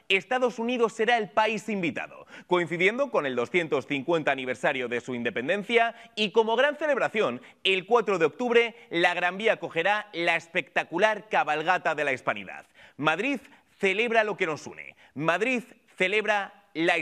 Estados Unidos será el país invitado, coincidiendo con el 250 aniversario de su independencia y como gran celebración, el 4 de octubre, la Gran Vía acogerá la espectacular Cabalgata de la Hispanidad. Madrid celebra lo que nos une. Madrid celebra la